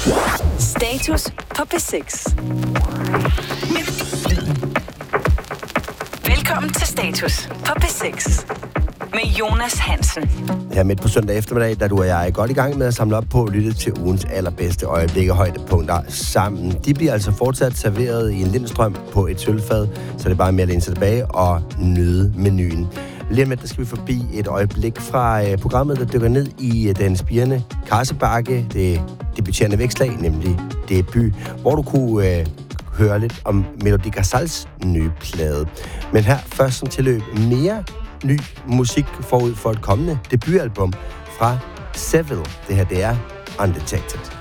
Status på P6. Velkommen til Status på P6 med Jonas Hansen. Her midt på søndag eftermiddag, da du og jeg er godt i gang med at samle op på at lytte til ugens allerbedste øjeblikke og højdepunkter sammen. De bliver altså fortsat serveret i en Lindstrøm på et sølvfad, så det er bare med at læne sig tilbage og nyde menuen. Lige om lidt, der skal vi forbi et øjeblik fra programmet, der dykker ned i den spirende Karsebakke, det debuterende vækslag, nemlig Debut, hvor du kunne høre lidt om Melody Gazals nye plade. Men her først som tilløb mere ny musik forud for et kommende debutalbum fra Seville. Det her, det er Undetected.